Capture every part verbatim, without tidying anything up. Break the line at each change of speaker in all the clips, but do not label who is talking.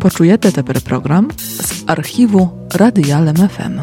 Почуєте тепер програм з архіву Радія Лем еф ем.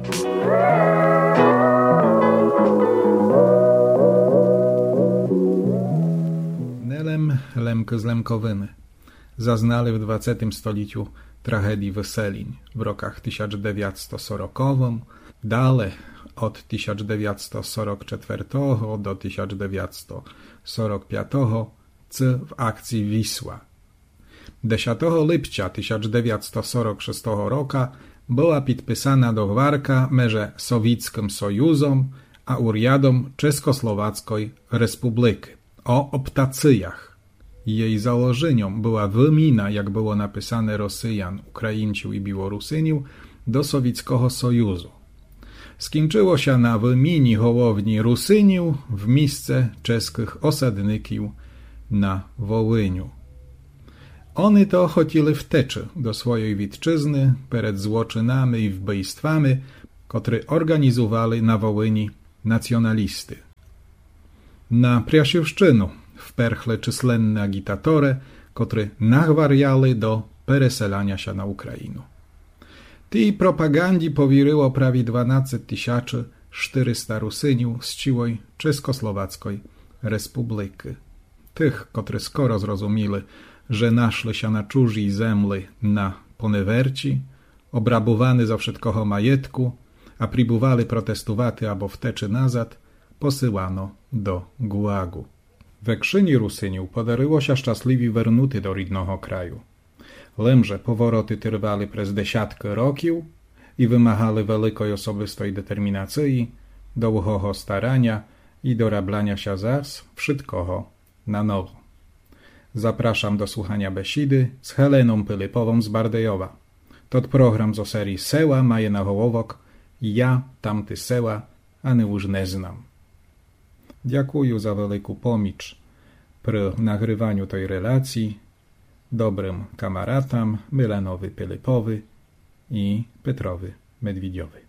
Nelem Lemky z Lemkowyny zaznali w dwudziestym stoleciu tragedii wyselin w rokach tysiąc dziewięćset sorokowym, dalej od tysiąc dziewięćset sorok czwartego do tysiąc dziewięćset sorok piątego w akcji Wisła. dziesiątego lipca tysiąc dziewięćset sorok szóstego roku była podpisana dohowarka między Sowieckim Sojuzem a Urjadom Czeskosłowackiej Republiki o optacjach. Jej założeniem była wymina, jak było napisane, Rosjan, Ukraińców i Białorusinów do Sowieckiego Sojuzu. Skończyło się na wyminie hołowni Rusyniów w miejsce czeskich osadników na Wołyniu. Oni to chcieli wteczy do swojej witczyzny przed złoczynami i wbójstwami, które organizowali na Wołyni nacjonalisty. Na Priasiewszczynu wperchli czyslenne agitatory, które nagwariali do pereselania się na Ukrainę. Tej propagandzi powierzyło prawie dwanaście tysięcy czterysta Rusyniów z całej Czeskosłowackiej Republiki. Tych, którzy skoro zrozumieli, że naszli się na czużej zemli na ponewerci, obrabowany za wszystkiego majetku, a próbowali protestować albo wteczy nazad, posyłano do Gułagu. Wekszyni Rusyniów podaryło się szczęśliwie wernuty do rodnego kraju. Lemże powroty trwali przez dziesiątki roków i wymagali wielkiej osobistej determinacji, długiego starania i dorablania się zas wszystkiego na nowo. Zapraszam do słuchania besidy z Heleną Pylypową z Bardejowa. To program z serii Seła maje na hołowok Ja, tamty seła, a nie już nie znam. Dziękuję za wielką pomocz przy nagrywaniu tej relacji dobrym kamaratom Milanowi Pylypowi i Petrowi Medwidiowi.